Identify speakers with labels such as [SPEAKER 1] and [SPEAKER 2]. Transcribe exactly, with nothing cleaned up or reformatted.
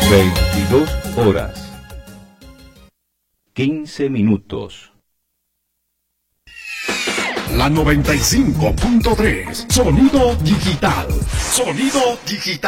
[SPEAKER 1] veintidós horas, quince minutos.
[SPEAKER 2] La noventa y cinco punto tres, sonido digital, sonido digital.